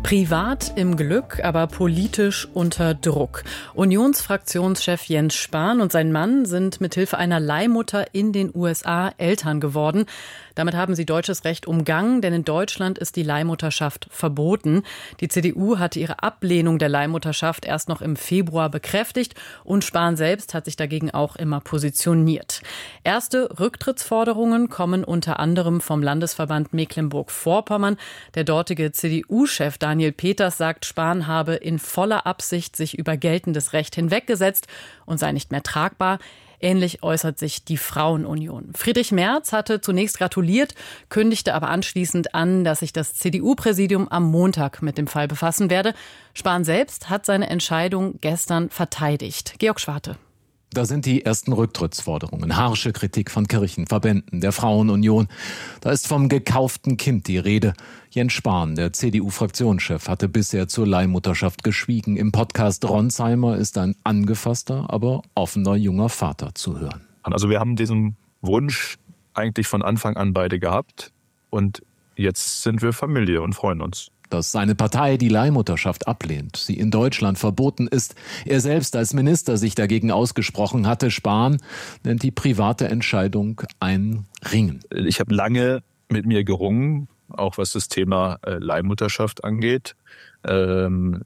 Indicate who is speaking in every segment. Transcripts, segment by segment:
Speaker 1: Privat im Glück, aber politisch unter Druck. Unionsfraktionschef Jens Spahn und sein Mann sind mithilfe einer Leihmutter in den USA Eltern geworden. Damit haben sie deutsches Recht umgangen, denn in Deutschland ist die Leihmutterschaft verboten. Die CDU hatte ihre Ablehnung der Leihmutterschaft erst noch im Februar bekräftigt und Spahn selbst hat sich dagegen auch immer positioniert. Erste Rücktrittsforderungen kommen unter anderem vom Landesverband Mecklenburg-Vorpommern. Der dortige CDU-Chef Daniel Peters sagt, Spahn habe in voller Absicht sich über geltendes Recht hinweggesetzt und sei nicht mehr tragbar. Ähnlich äußert sich die Frauenunion. Friedrich Merz hatte zunächst gratuliert, kündigte aber anschließend an, dass sich das CDU-Präsidium am Montag mit dem Fall befassen werde. Spahn selbst hat seine Entscheidung gestern verteidigt. Georg Schwarte.
Speaker 2: Da sind die ersten Rücktrittsforderungen, harsche Kritik von Kirchen, Verbänden, der Frauenunion. Da ist vom gekauften Kind die Rede. Jens Spahn, der CDU-Fraktionschef, hatte bisher zur Leihmutterschaft geschwiegen. Im Podcast Ronsheimer ist ein angefasster, aber offener junger Vater zu hören.
Speaker 3: Also wir haben diesen Wunsch eigentlich von Anfang an beide gehabt und jetzt sind wir Familie und freuen uns.
Speaker 2: Dass seine Partei die Leihmutterschaft ablehnt, sie in Deutschland verboten ist, er selbst als Minister sich dagegen ausgesprochen hatte. Spahn nennt die private Entscheidung ein Ringen.
Speaker 3: Ich habe lange mit mir gerungen, auch was das Thema Leihmutterschaft angeht. Bin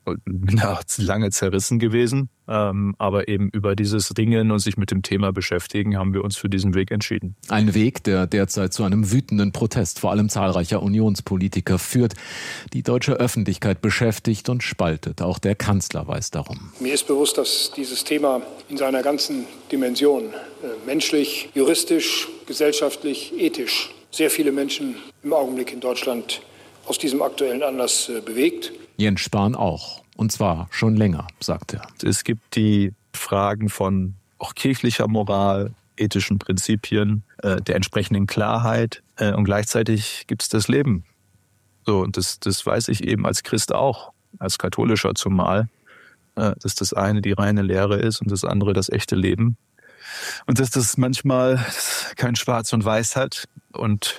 Speaker 3: da lange zerrissen gewesen, aber eben über dieses Ringen und sich mit dem Thema beschäftigen, haben wir uns für diesen Weg entschieden.
Speaker 2: Ein Weg, der derzeit zu einem wütenden Protest vor allem zahlreicher Unionspolitiker führt, die deutsche Öffentlichkeit beschäftigt und spaltet. Auch der Kanzler weiß darum.
Speaker 4: Mir ist bewusst, dass dieses Thema in seiner ganzen Dimension, menschlich, juristisch, gesellschaftlich, ethisch, sehr viele Menschen im Augenblick in Deutschland aus diesem aktuellen Anlass bewegt.
Speaker 2: Jens Spahn auch. Und zwar schon länger, sagt er.
Speaker 3: Es gibt die Fragen von auch kirchlicher Moral, ethischen Prinzipien, der entsprechenden Klarheit und gleichzeitig gibt es das Leben. So, und das weiß ich eben als Christ auch, als Katholischer zumal, dass das eine die reine Lehre ist und das andere das echte Leben. Und dass das manchmal kein Schwarz und Weiß hat und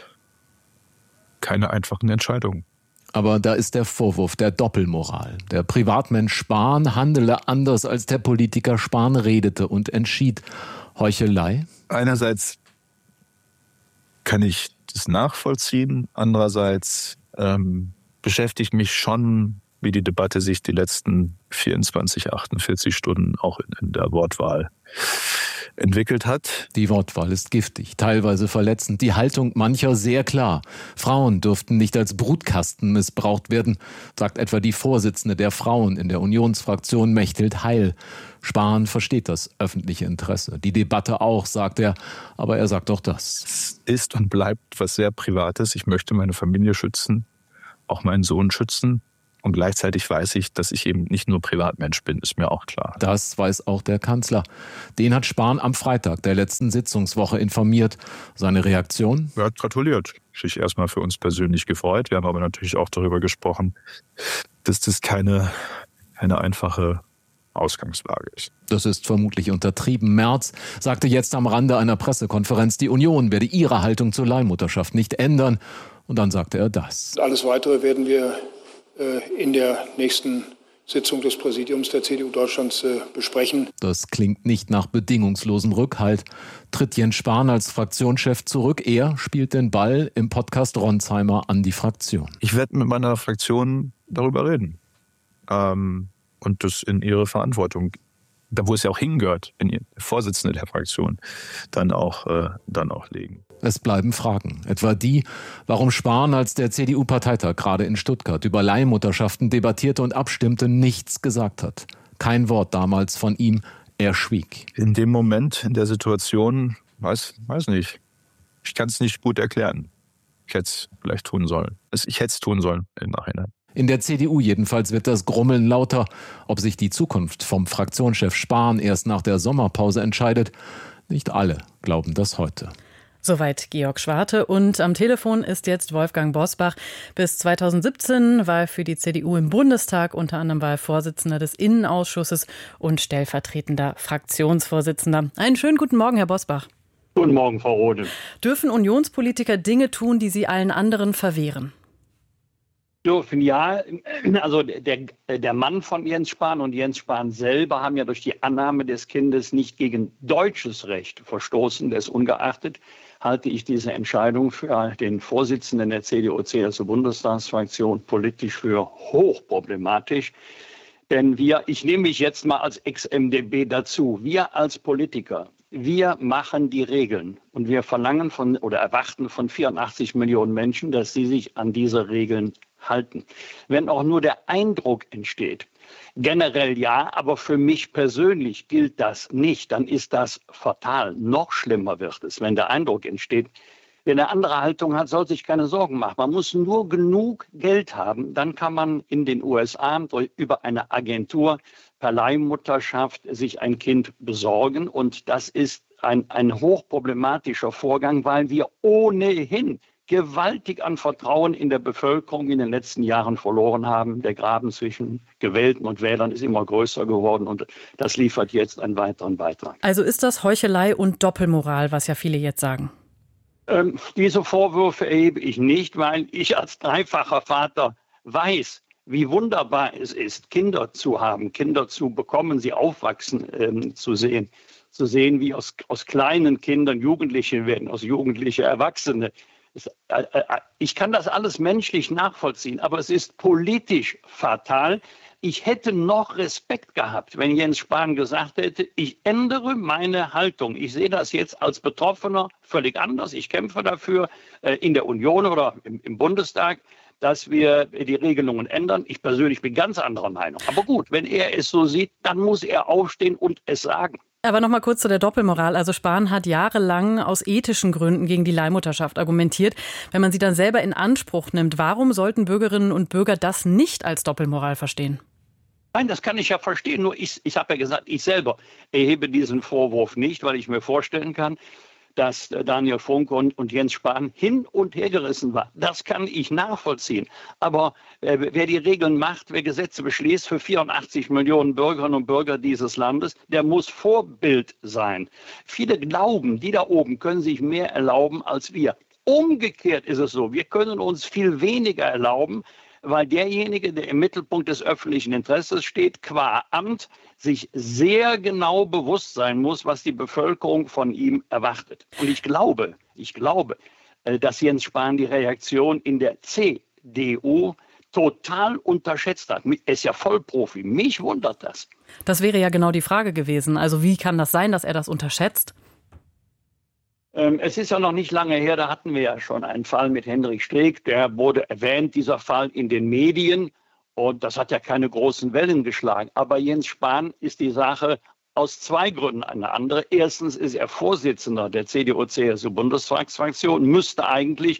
Speaker 3: keine einfachen Entscheidungen.
Speaker 2: Aber da ist der Vorwurf der Doppelmoral. Der Privatmensch Spahn handele anders, als der Politiker Spahn redete und entschied. Heuchelei?
Speaker 3: Einerseits kann ich das nachvollziehen, andererseits beschäftigt mich schon, wie die Debatte sich die letzten 24, 48 Stunden auch in der Wortwahl entwickelt hat.
Speaker 2: Die Wortwahl ist giftig, teilweise verletzend. Die Haltung mancher sehr klar. Frauen dürften nicht als Brutkasten missbraucht werden, sagt etwa die Vorsitzende der Frauen in der Unionsfraktion Mechthild Heil. Spahn versteht das öffentliche Interesse. Die Debatte auch, sagt er. Aber er sagt auch das.
Speaker 3: Es ist und bleibt was sehr Privates. Ich möchte meine Familie schützen, auch meinen Sohn schützen. Und gleichzeitig weiß ich, dass ich eben nicht nur Privatmensch bin, ist mir auch klar.
Speaker 2: Das weiß auch der Kanzler. Den hat Spahn am Freitag der letzten Sitzungswoche informiert. Seine Reaktion?
Speaker 3: Er hat gratuliert. Sich erstmal für uns persönlich gefreut. Wir haben aber natürlich auch darüber gesprochen, dass das keine einfache Ausgangslage ist.
Speaker 2: Das ist vermutlich untertrieben. Merz sagte jetzt am Rande einer Pressekonferenz, die Union werde ihre Haltung zur Leihmutterschaft nicht ändern. Und dann sagte er das.
Speaker 4: Alles Weitere werden wir in der nächsten Sitzung des Präsidiums der CDU Deutschlands besprechen.
Speaker 2: Das klingt nicht nach bedingungslosem Rückhalt. Tritt Jens Spahn als Fraktionschef zurück? Er spielt den Ball im Podcast Ronsheimer an die Fraktion.
Speaker 3: Ich werde mit meiner Fraktion darüber reden. Und das in ihre Verantwortung, da wo es ja auch hingehört, in die Vorsitzende der Fraktion, dann auch legen.
Speaker 2: Es bleiben Fragen, etwa die, warum Spahn, als der CDU-Parteitag gerade in Stuttgart über Leihmutterschaften debattierte und abstimmte, nichts gesagt hat. Kein Wort damals von ihm, er schwieg.
Speaker 3: In dem Moment, in der Situation, weiß nicht. Ich kann es nicht gut erklären. Ich hätte es vielleicht tun sollen. Ich hätte es tun sollen im Nachhinein.
Speaker 2: In der CDU jedenfalls wird das Grummeln lauter. Ob sich die Zukunft vom Fraktionschef Spahn erst nach der Sommerpause entscheidet, nicht alle glauben das heute.
Speaker 1: Soweit Georg Schwarte. Und am Telefon ist jetzt Wolfgang Bosbach. Bis 2017 war er für die CDU im Bundestag. Unter anderem war er Vorsitzender des Innenausschusses und stellvertretender Fraktionsvorsitzender. Einen schönen guten Morgen, Herr Bosbach.
Speaker 5: Guten Morgen, Frau Rode.
Speaker 1: Dürfen Unionspolitiker Dinge tun, die sie allen anderen verwehren?
Speaker 5: Dürfen ja, also der Mann von Jens Spahn und Jens Spahn selber haben ja durch die Annahme des Kindes nicht gegen deutsches Recht verstoßen. Desungeachtet halte ich diese Entscheidung für den Vorsitzenden der CDU-CSU-Bundestagsfraktion politisch für hochproblematisch. Denn ich nehme mich jetzt mal als Ex-MdB dazu, wir als Politiker, wir machen die Regeln und wir verlangen oder erwarten von 84 Millionen Menschen, dass sie sich an diese Regeln halten. Wenn auch nur der Eindruck entsteht, generell ja, aber für mich persönlich gilt das nicht, dann ist das fatal. Noch schlimmer wird es, wenn der Eindruck entsteht, wer eine andere Haltung hat, soll sich keine Sorgen machen. Man muss nur genug Geld haben, dann kann man in den USA über eine Agentur per Leihmutterschaft sich ein Kind besorgen. Und das ist ein hochproblematischer Vorgang, weil wir ohnehin gewaltig an Vertrauen in der Bevölkerung in den letzten Jahren verloren haben. Der Graben zwischen Gewählten und Wählern ist immer größer geworden und das liefert jetzt einen weiteren Beitrag.
Speaker 1: Also ist das Heuchelei und Doppelmoral, was ja viele jetzt sagen?
Speaker 5: Diese Vorwürfe erhebe ich nicht, weil ich als dreifacher Vater weiß, wie wunderbar es ist, Kinder zu haben, Kinder zu bekommen, sie aufwachsen zu sehen, wie aus kleinen Kindern Jugendliche werden, aus Jugendliche Erwachsene. Ich kann das alles menschlich nachvollziehen, aber es ist politisch fatal. Ich hätte noch Respekt gehabt, wenn Jens Spahn gesagt hätte, ich ändere meine Haltung. Ich sehe das jetzt als Betroffener völlig anders. Ich kämpfe dafür in der Union oder im Bundestag, dass wir die Regelungen ändern. Ich persönlich bin ganz anderer Meinung. Aber gut, wenn er es so sieht, dann muss er aufstehen und es sagen.
Speaker 1: Aber noch mal kurz zu der Doppelmoral. Also Spahn hat jahrelang aus ethischen Gründen gegen die Leihmutterschaft argumentiert. Wenn man sie dann selber in Anspruch nimmt, warum sollten Bürgerinnen und Bürger das nicht als Doppelmoral verstehen?
Speaker 5: Nein, das kann ich ja verstehen. Nur ich habe ja gesagt, ich selber erhebe diesen Vorwurf nicht, weil ich mir vorstellen kann, dass Daniel Funke und Jens Spahn hin und her gerissen war. Das kann ich nachvollziehen. Aber wer die Regeln macht, wer Gesetze beschließt für 84 Millionen Bürgerinnen und Bürger dieses Landes, der muss Vorbild sein. Viele glauben, die da oben können sich mehr erlauben als wir. Umgekehrt ist es so, wir können uns viel weniger erlauben, weil derjenige, der im Mittelpunkt des öffentlichen Interesses steht, qua Amt, sich sehr genau bewusst sein muss, was die Bevölkerung von ihm erwartet. Und ich glaube, dass Jens Spahn die Reaktion in der CDU total unterschätzt hat. Er ist ja Vollprofi. Mich wundert das.
Speaker 1: Das wäre ja genau die Frage gewesen. Also wie kann das sein, dass er das unterschätzt?
Speaker 5: Es ist ja noch nicht lange her, da hatten wir ja schon einen Fall mit Hendrik Streeck, der wurde erwähnt, dieser Fall in den Medien und das hat ja keine großen Wellen geschlagen. Aber Jens Spahn ist die Sache aus zwei Gründen eine andere. Erstens ist er Vorsitzender der CDU-CSU-Bundestagsfraktion, müsste eigentlich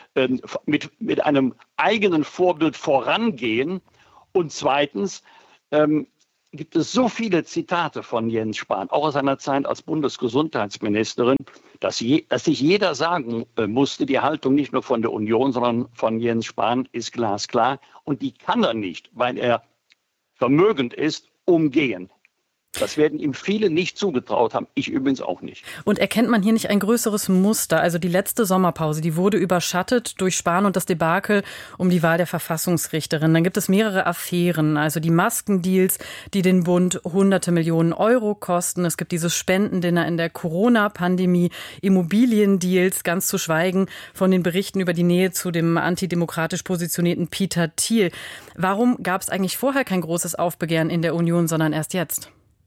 Speaker 5: mit einem eigenen Vorbild vorangehen und zweitens gibt es so viele Zitate von Jens Spahn, auch aus seiner Zeit als Bundesgesundheitsministerin, dass sich jeder sagen musste, die Haltung nicht nur von der Union, sondern von Jens Spahn ist glasklar. Und die kann er nicht, weil er vermögend ist, umgehen. Das werden ihm viele nicht zugetraut haben, ich übrigens auch nicht.
Speaker 1: Und erkennt man hier nicht ein größeres Muster? Also die letzte Sommerpause, die wurde überschattet durch Spahn und das Debakel um die Wahl der Verfassungsrichterin. Dann gibt es mehrere Affären, also die Maskendeals, die den Bund hunderte Millionen Euro kosten. Es gibt dieses Spendendinner in der Corona-Pandemie, Immobiliendeals, ganz zu schweigen von den Berichten über die Nähe zu dem antidemokratisch positionierten Peter Thiel. Warum gab es eigentlich vorher kein großes Aufbegehren in der Union, sondern erst jetzt?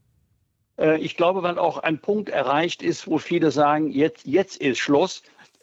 Speaker 5: Ich glaube, weil auch ein Punkt erreicht ist, wo viele sagen, jetzt ist Schluss.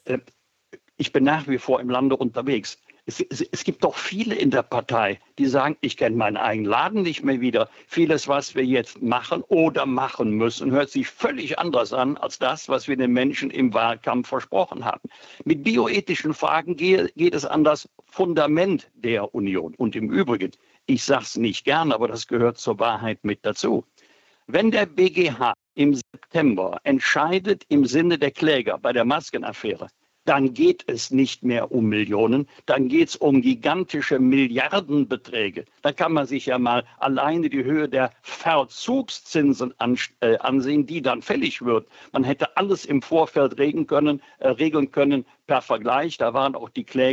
Speaker 5: Ich bin nach wie vor im Lande unterwegs. Es gibt doch viele in der Partei, die sagen, ich kenne meinen eigenen Laden nicht mehr wieder. Vieles, was wir jetzt machen oder machen müssen, hört sich völlig anders an als das, was wir den Menschen im Wahlkampf versprochen haben. Mit bioethischen Fragen geht es an das Fundament der Union. Und im Übrigen, ich sage es nicht gern, aber das gehört zur Wahrheit mit dazu. Wenn der BGH im September entscheidet im Sinne der Kläger bei der Maskenaffäre, dann geht es nicht mehr um Millionen, dann geht es um gigantische Milliardenbeträge. Da kann man sich ja mal alleine die Höhe der Verzugszinsen ansehen, die dann fällig wird. Man hätte alles im Vorfeld regeln können per Vergleich. Da waren auch die Kläger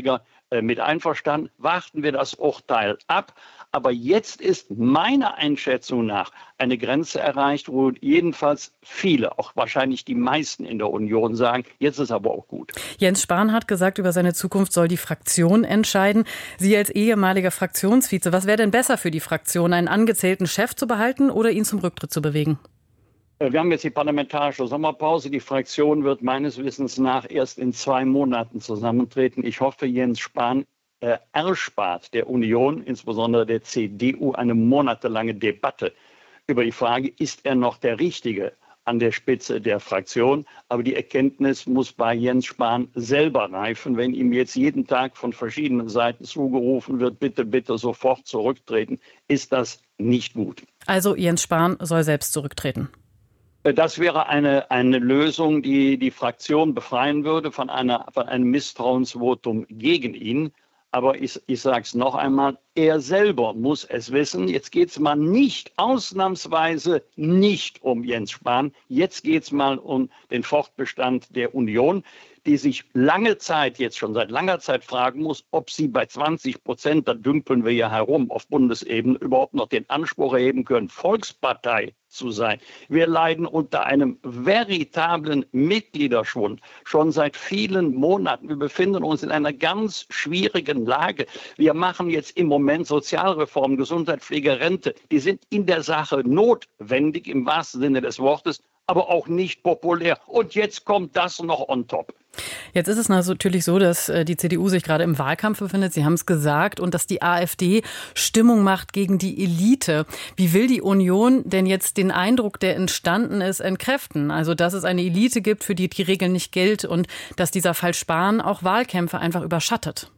Speaker 5: mit einverstanden. Warten wir das Urteil ab. Aber jetzt ist meiner Einschätzung nach eine Grenze erreicht, wo jedenfalls viele, auch wahrscheinlich die meisten in der Union sagen, jetzt ist aber auch gut.
Speaker 1: Jens Spahn hat gesagt, über seine Zukunft soll die Fraktion entscheiden. Sie als ehemaliger Fraktionsvize, was wäre denn besser für die Fraktion, einen angezählten Chef zu behalten oder ihn zum Rücktritt zu bewegen?
Speaker 5: Wir haben jetzt die parlamentarische Sommerpause. Die Fraktion wird meines Wissens nach erst in 2 Monaten zusammentreten. Ich hoffe, Jens Spahn erspart der Union, insbesondere der CDU, eine monatelange Debatte über die Frage, ist er noch der Richtige an der Spitze der Fraktion? Aber die Erkenntnis muss bei Jens Spahn selber reifen. Wenn ihm jetzt jeden Tag von verschiedenen Seiten zugerufen wird, bitte, bitte sofort zurücktreten, ist das nicht gut.
Speaker 1: Also Jens Spahn soll selbst zurücktreten.
Speaker 5: Das wäre eine Lösung, die die Fraktion befreien würde von einem Misstrauensvotum gegen ihn. Aber ich sage es noch einmal, er selber muss es wissen. Jetzt geht es mal ausnahmsweise nicht um Jens Spahn. Jetzt geht es mal um den Fortbestand der Union, die sich schon seit langer Zeit fragen muss, ob sie bei 20%, da dümpeln wir ja herum auf Bundesebene, überhaupt noch den Anspruch erheben können, Volkspartei zu sein. Wir leiden unter einem veritablen Mitgliederschwund schon seit vielen Monaten. Wir befinden uns in einer ganz schwierigen Lage. Wir machen jetzt im Moment Sozialreformen, Gesundheit, Pflege, Rente. Die sind in der Sache notwendig im wahrsten Sinne des Wortes, aber auch nicht populär. Und jetzt kommt das noch on top.
Speaker 1: Jetzt ist es natürlich so, dass die CDU sich gerade im Wahlkampf befindet. Sie haben es gesagt. Und dass die AfD Stimmung macht gegen die Elite. Wie will die Union denn jetzt den Eindruck, der entstanden ist, entkräften? Also, dass es eine Elite gibt, für die die Regel nicht gilt und dass dieser Fall Spahn auch Wahlkämpfe einfach überschattet.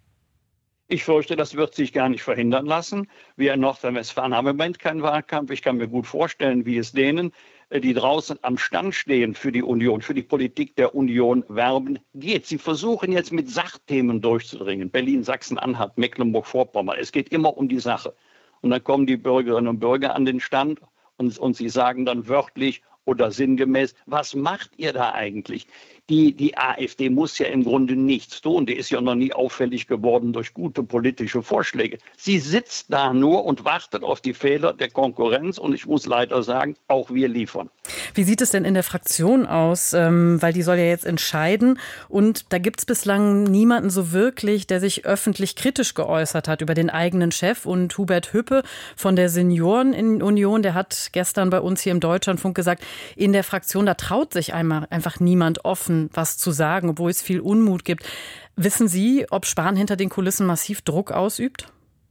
Speaker 5: Ich fürchte, das wird sich gar nicht verhindern lassen. Wir in Nordrhein-Westfalen haben im Moment keinen Wahlkampf. Ich kann mir gut vorstellen, wie es denen, die draußen am Stand stehen für die Union, für die Politik der Union werben, geht. Sie versuchen jetzt mit Sachthemen durchzudringen. Berlin, Sachsen-Anhalt, Mecklenburg-Vorpommern. Es geht immer um die Sache. Und dann kommen die Bürgerinnen und Bürger an den Stand und sie sagen dann wörtlich oder sinngemäß, was macht ihr da eigentlich? Die AfD muss ja im Grunde nichts tun. Die ist ja noch nie auffällig geworden durch gute politische Vorschläge. Sie sitzt da nur und wartet auf die Fehler der Konkurrenz. Und ich muss leider sagen, auch wir liefern.
Speaker 1: Wie sieht es denn in der Fraktion aus? Weil die soll ja jetzt entscheiden. Und da gibt es bislang niemanden so wirklich, der sich öffentlich kritisch geäußert hat über den eigenen Chef. Und Hubert Hüppe von der Seniorenunion, der hat gestern bei uns hier im Deutschlandfunk gesagt, in der Fraktion, da traut sich einfach niemand offen was zu sagen, obwohl es viel Unmut gibt. Wissen Sie, ob Spahn hinter den Kulissen massiv Druck ausübt?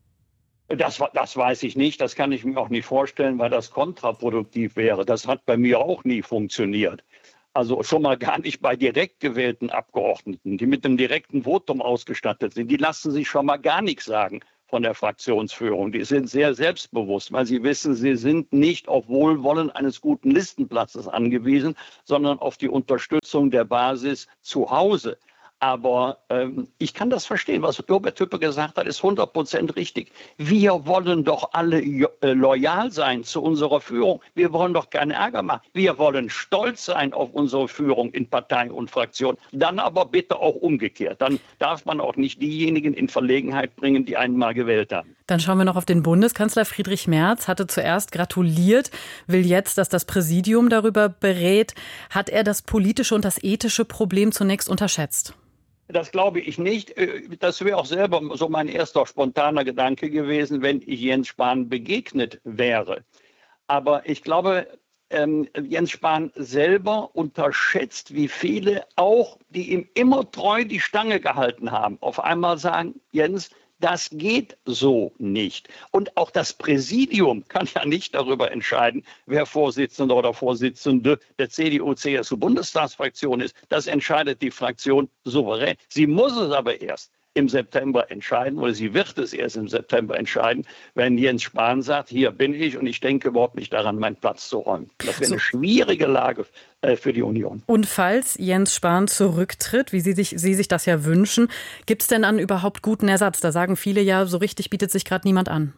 Speaker 5: Das weiß ich nicht. Das kann ich mir auch nicht vorstellen, weil das kontraproduktiv wäre. Das hat bei mir auch nie funktioniert. Also schon mal gar nicht bei direkt gewählten Abgeordneten, die mit einem direkten Votum ausgestattet sind. Die lassen sich schon mal gar nichts sagen von der Fraktionsführung. Die sind sehr selbstbewusst, weil sie wissen, sie sind nicht auf Wohlwollen eines guten Listenplatzes angewiesen, sondern auf die Unterstützung der Basis zu Hause. Aber ich kann das verstehen, was Hubert Hüppe gesagt hat, ist 100% richtig. Wir wollen doch alle loyal sein zu unserer Führung. Wir wollen doch keinen Ärger machen. Wir wollen stolz sein auf unsere Führung in Partei und Fraktion. Dann aber bitte auch umgekehrt. Dann darf man auch nicht diejenigen in Verlegenheit bringen, die einen mal gewählt haben.
Speaker 1: Dann schauen wir noch auf den Bundeskanzler. Friedrich Merz hatte zuerst gratuliert, will jetzt, dass das Präsidium darüber berät. Hat er das politische und das ethische Problem zunächst unterschätzt?
Speaker 5: Das glaube ich nicht. Das wäre auch selber so mein erster spontaner Gedanke gewesen, wenn ich Jens Spahn begegnet wäre. Aber ich glaube, Jens Spahn selber unterschätzt, wie viele auch, die ihm immer treu die Stange gehalten haben, auf einmal sagen, Jens, das geht so nicht. Und auch das Präsidium kann ja nicht darüber entscheiden, wer Vorsitzender oder Vorsitzende der CDU-CSU-Bundestagsfraktion ist. Das entscheidet die Fraktion souverän. Sie muss es aber erst im September entscheiden, oder sie wird es erst im September entscheiden, wenn Jens Spahn sagt, hier bin ich und ich denke überhaupt nicht daran, meinen Platz zu räumen. Das wäre eine schwierige Lage für die Union.
Speaker 1: Und falls Jens Spahn zurücktritt, wie Sie sich das ja wünschen, gibt es denn dann überhaupt guten Ersatz? Da sagen viele ja, so richtig bietet sich gerade niemand an.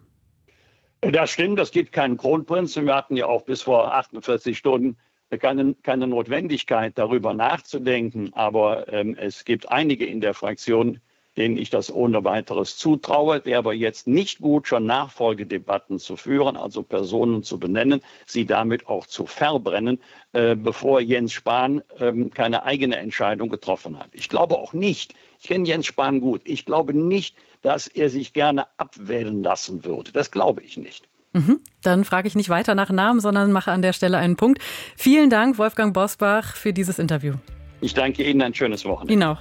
Speaker 5: Das stimmt, das gibt keinen Kronprinzen. Wir hatten ja auch bis vor 48 Stunden keine Notwendigkeit, darüber nachzudenken. Aber es gibt einige in der Fraktion, denen ich das ohne weiteres zutraue. Wäre aber jetzt nicht gut, schon Nachfolgedebatten zu führen, also Personen zu benennen, sie damit auch zu verbrennen, bevor Jens Spahn keine eigene Entscheidung getroffen hat. Ich glaube auch nicht, ich kenne Jens Spahn gut, ich glaube nicht, dass er sich gerne abwählen lassen würde. Das glaube ich nicht.
Speaker 1: Dann frage ich nicht weiter nach Namen, sondern mache an der Stelle einen Punkt. Vielen Dank, Wolfgang Bosbach, für dieses Interview.
Speaker 5: Ich danke Ihnen, ein schönes Wochenende.
Speaker 1: Ihnen auch.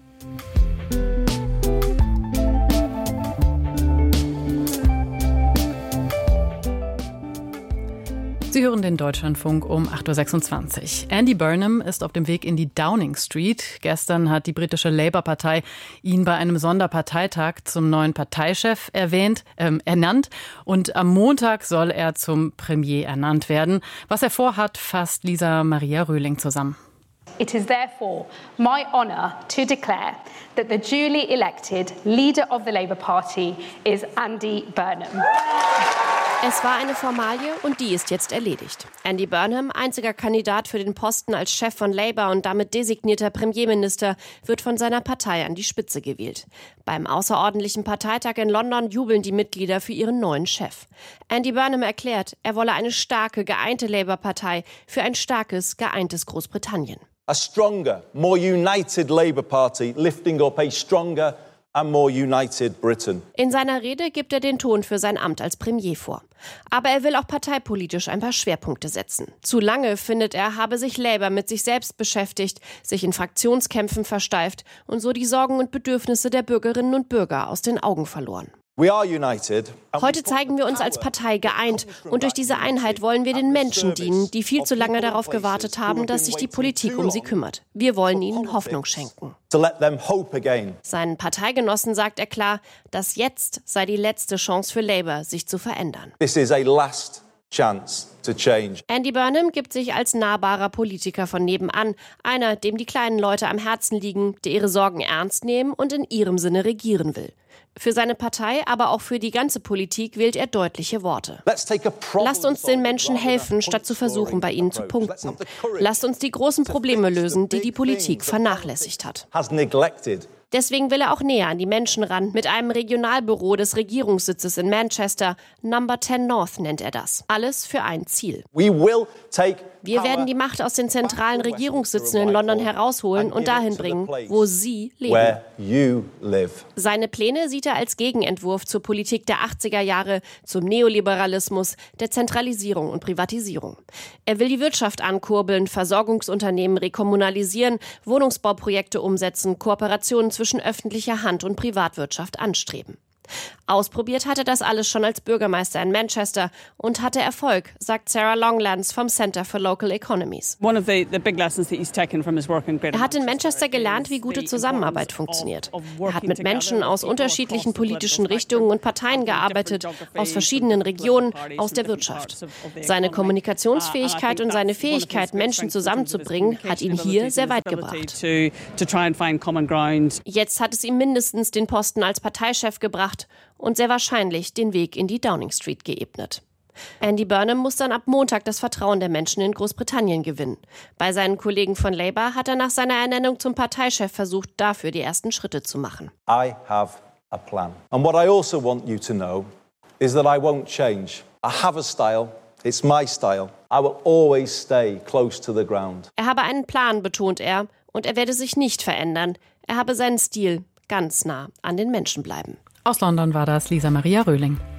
Speaker 1: Sie hören den Deutschlandfunk um 8.26 Uhr. Andy Burnham ist auf dem Weg in die Downing Street. Gestern hat die britische Labour-Partei ihn bei einem Sonderparteitag zum neuen Parteichef ernannt. Und am Montag soll er zum Premier ernannt werden. Was er vorhat, fasst Lisa Maria Röhling zusammen.
Speaker 6: It is therefore my honour to declare that the duly elected leader of the Labour Party is Andy Burnham.
Speaker 7: Es war eine Formalie und die ist jetzt erledigt. Andy Burnham, einziger Kandidat für den Posten als Chef von Labour und damit designierter Premierminister, wird von seiner Partei an die Spitze gewählt. Beim außerordentlichen Parteitag in London jubeln die Mitglieder für ihren neuen Chef. Andy Burnham erklärt, er wolle eine starke, geeinte Labour-Partei für ein starkes, geeintes Großbritannien.
Speaker 8: A stronger, more united Labour Party, lifting up a stronger and more united Britain.
Speaker 7: In seiner Rede gibt er den Ton für sein Amt als Premier vor. Aber er will auch parteipolitisch ein paar Schwerpunkte setzen. Zu lange, findet er, habe sich Labour mit sich selbst beschäftigt, sich in Fraktionskämpfen versteift und so die Sorgen und Bedürfnisse der Bürgerinnen und Bürger aus den Augen verloren. Heute zeigen wir uns als Partei geeint und durch diese Einheit wollen wir den Menschen dienen, die viel zu lange darauf gewartet haben, dass sich die Politik um sie kümmert. Wir wollen ihnen Hoffnung schenken. Seinen Parteigenossen sagt er klar, dass jetzt sei die letzte Chance für Labour, sich zu verändern. Andy Burnham gibt sich als nahbarer Politiker von nebenan, einer, dem die kleinen Leute am Herzen liegen, der ihre Sorgen ernst nehmen und in ihrem Sinne regieren will. Für seine Partei, aber auch für die ganze Politik wählt er deutliche Worte. Lasst uns den Menschen helfen, statt zu versuchen, bei ihnen zu punkten. Lasst uns die großen Probleme lösen, die die Politik vernachlässigt hat. Deswegen will er auch näher an die Menschen ran, mit einem Regionalbüro des Regierungssitzes in Manchester. Number 10 North nennt er das. Alles für ein Ziel. Wir werden die Macht aus den zentralen Regierungssitzen in London herausholen und dahin bringen, wo Sie leben. Seine Pläne sieht er als Gegenentwurf zur Politik der 80er Jahre, zum Neoliberalismus, der Zentralisierung und Privatisierung. Er will die Wirtschaft ankurbeln, Versorgungsunternehmen rekommunalisieren, Wohnungsbauprojekte umsetzen, Kooperationen zwischen öffentlicher Hand und Privatwirtschaft anstreben. Ausprobiert hatte das alles schon als Bürgermeister in Manchester und hatte Erfolg, sagt Sarah Longlands vom Center for Local Economies. Er hat in Manchester gelernt, wie gute Zusammenarbeit funktioniert. Er hat mit Menschen aus unterschiedlichen politischen Richtungen und Parteien gearbeitet, aus verschiedenen Regionen, aus der Wirtschaft. Seine Kommunikationsfähigkeit und seine Fähigkeit, Menschen zusammenzubringen, hat ihn hier sehr weit gebracht. Jetzt hat es ihm mindestens den Posten als Parteichef gebracht und sehr wahrscheinlich den Weg in die Downing Street geebnet. Andy Burnham muss dann ab Montag das Vertrauen der Menschen in Großbritannien gewinnen. Bei seinen Kollegen von Labour hat er nach seiner Ernennung zum Parteichef versucht, dafür die ersten Schritte zu machen.
Speaker 8: I have a plan. And what I also want you to know is that I won't change. I have a style. It's my style. I will always stay close to the ground.
Speaker 7: Er habe einen Plan, betont er, und er werde sich nicht verändern. Er habe seinen Stil, ganz nah an den Menschen bleiben.
Speaker 1: Aus London war das Lisa Maria Röhling.